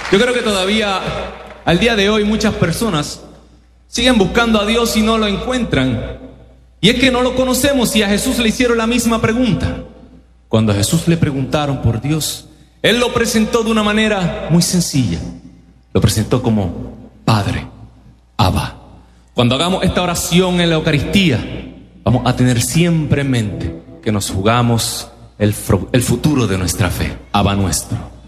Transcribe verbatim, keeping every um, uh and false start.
Yo creo que todavía, al día de hoy, muchas personas siguen buscando a Dios y no lo encuentran. Y es que no lo conocemos, y a Jesús le hicieron la misma pregunta. Cuando a Jesús le preguntaron por Dios, Él lo presentó de una manera muy sencilla. Lo presentó como Padre, Abba. Cuando hagamos esta oración en la Eucaristía, vamos a tener siempre en mente que nos jugamos el, el futuro de nuestra fe. Abba nuestro.